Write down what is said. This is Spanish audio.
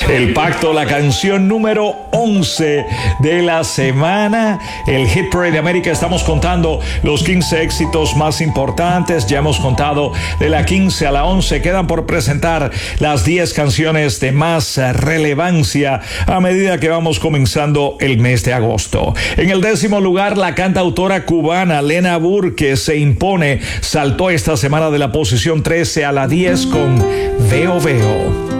El Pacto, la canción número 11 de la semana. El Hit Parade de América. Estamos contando los 15 éxitos más importantes. Ya hemos contado de la 15 a la 11. Quedan por presentar las 10 canciones de más relevancia a medida que vamos comenzando el mes de agosto. En el 10º lugar, la cantautora cubana Lena Burke se impone. Saltó esta semana de la posición 13 a la 10 con Veo Veo.